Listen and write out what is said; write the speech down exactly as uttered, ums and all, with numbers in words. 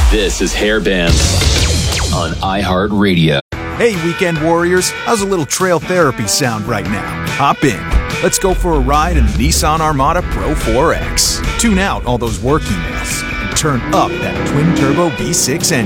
This is Hairband on iHeartRadio. Hey, weekend warriors, how's a little trail therapy sound right now? Hop in. Let's go for a ride in the Nissan Armada Pro four X. Tune out all those work emails and turn up that twin-turbo V six engine.